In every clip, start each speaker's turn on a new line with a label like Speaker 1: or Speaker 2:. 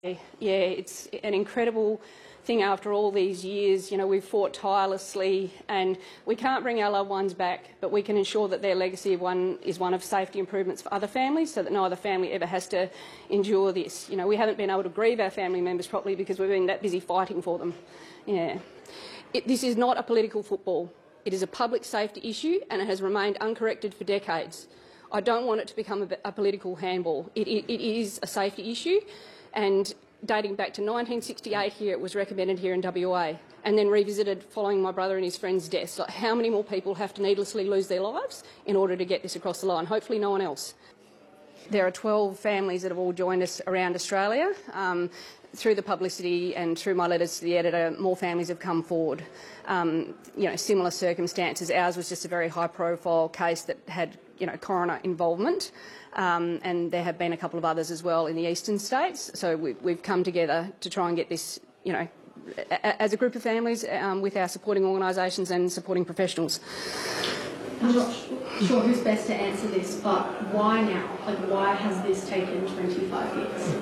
Speaker 1: Yeah, it's an incredible thing after all these years. You know, we've fought tirelessly and we can't bring our loved ones back, but we can ensure that their legacy is one of safety improvements for other families so that no other family ever has to endure this. You know, we haven't been able to grieve our family members properly because we've been that busy fighting for them. Yeah. This is not a political football. It is a public safety issue and it has remained uncorrected for decades. I don't want it to become a political handball. It is a safety issue, and dating back to 1968 here, it was recommended here in WA and then revisited following my brother and his friend's deaths. Like, how many more people have to needlessly lose their lives in order to get this across the line? Hopefully no one else. There are 12 families that have all joined us around Australia. Through the publicity and through my letters to the editor, more families have come forward. You know, similar circumstances. Ours was just a very high-profile case that had, you know, coroner involvement, and there have been a couple of others as well in the eastern states. So we've come together to try and get this, you know, as a group of families with our supporting organisations and supporting professionals.
Speaker 2: I'm not sure who's best to answer this, but why now? Like, why has this taken 25 years?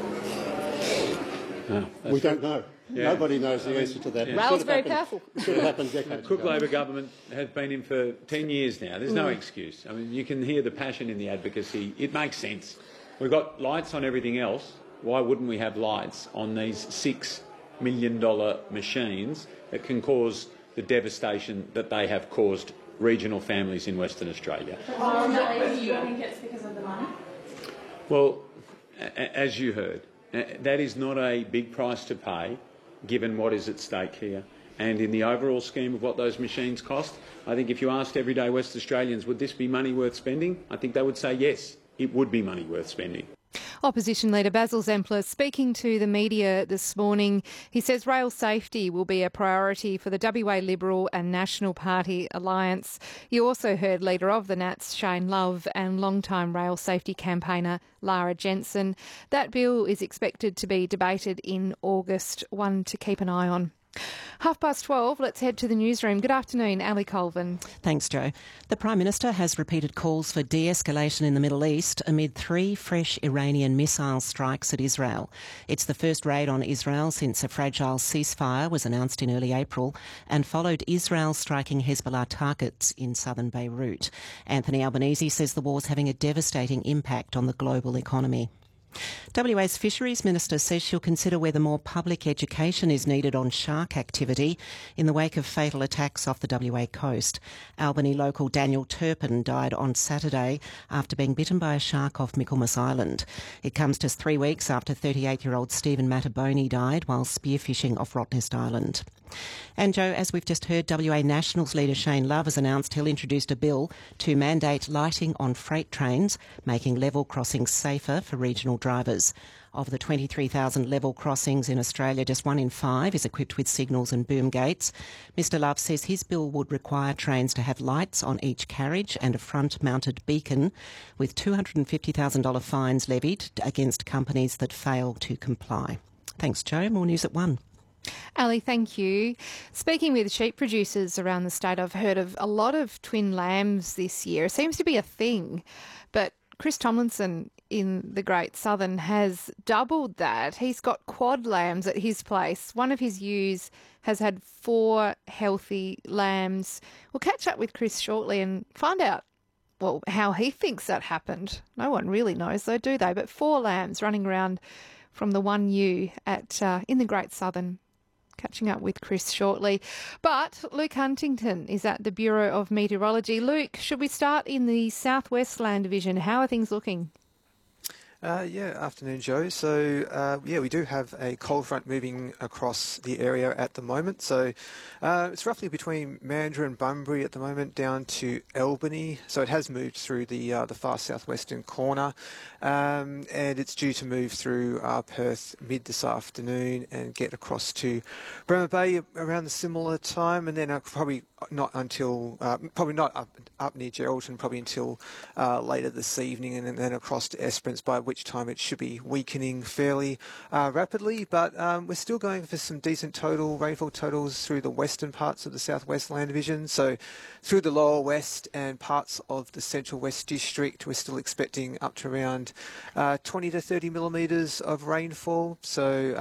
Speaker 3: We don't know.
Speaker 4: Yeah.
Speaker 3: Nobody knows the answer to that.
Speaker 4: Yeah.
Speaker 1: Rail's very powerful.
Speaker 3: It should have happened decades
Speaker 4: Cook
Speaker 3: ago.
Speaker 4: Labor government has been in for 10 years now. There's no excuse. I mean, you can hear the passion in the advocacy. It makes sense. We've got lights on everything else. Why wouldn't we have lights on these $6 million machines that can cause the devastation that they have caused regional families in Western Australia?
Speaker 2: Do you think it's because of the money?
Speaker 4: Well, as you heard, that is not a big price to pay given what is at stake here. And in the overall scheme of what those machines cost, I think if you asked everyday West Australians, would this be money worth spending? I think they would say yes, it would be money worth spending.
Speaker 5: Opposition leader Basil Zempler speaking to the media this morning. He says rail safety will be a priority for the WA Liberal and National Party alliance. You also heard leader of the Nats Shane Love and long-time rail safety campaigner Lara Jensen. That bill is expected to be debated in August, one to keep an eye on. 12:30, let's head to the newsroom. Good afternoon, Ali Colvin.
Speaker 6: Thanks, Jo. The Prime Minister has repeated calls for de-escalation in the Middle East amid 3 fresh Iranian missile strikes at Israel. It's the first raid on Israel since a fragile ceasefire was announced in early April and followed Israel striking Hezbollah targets in southern Beirut. Anthony Albanese says the war's having a devastating impact on the global economy. WA's Fisheries Minister says she'll consider whether more public education is needed on shark activity in the wake of fatal attacks off the WA coast. Albany local Daniel Turpin died on Saturday after being bitten by a shark off Michaelmas Island. It comes just 3 weeks after 38-year-old Stephen Mataboni died while spearfishing off Rottnest Island. And Jo, as we've just heard, WA Nationals leader Shane Love has announced he'll introduce a bill to mandate lighting on freight trains, making level crossings safer for regional drivers. Of the 23,000 level crossings in Australia, just 1 in 5 is equipped with signals and boom gates. Mr Love says his bill would require trains to have lights on each carriage and a front-mounted beacon, with $250,000 fines levied against companies that fail to comply. Thanks, Jo. More news at 1.
Speaker 5: Ali, thank you. Speaking with sheep producers around the state, I've heard of a lot of twin lambs this year. It seems to be a thing, but Chris Tomlinson in the Great Southern has doubled that. He's got quad lambs at his place. One of his ewes has had 4 healthy lambs. We'll catch up with Chris shortly and find out, well, how he thinks that happened. No one really knows though, do they? But 4 lambs running around from the one ewe at in the Great Southern. Catching up with Chris shortly. But Luke Huntington is at the Bureau of Meteorology. Luke, should we start in the Southwest Land Division? How are things looking?
Speaker 7: Afternoon, Jo. So, we do have a cold front moving across the area at the moment. So, it's roughly between Mandurah and Bunbury at the moment, down to Albany. So, it has moved through the far southwestern corner, and it's due to move through Perth mid this afternoon and get across to Bremer Bay around the similar time, and then probably not until up near Geraldton, probably until later this evening, and then across to Esperance by which time it should be weakening fairly rapidly. But we're still going for some decent rainfall totals through the western parts of the southwest land division. So through the lower west and parts of the central west district, we're still expecting up to around 20 to 30 millimetres of rainfall. So